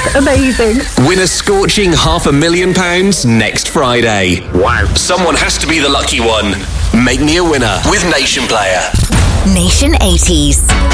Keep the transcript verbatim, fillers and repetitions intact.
Amazing. Win a scorching half a million pounds next Friday. Wow. Someone has to be the lucky one. Make me a winner with Nation Player. Nation eighties.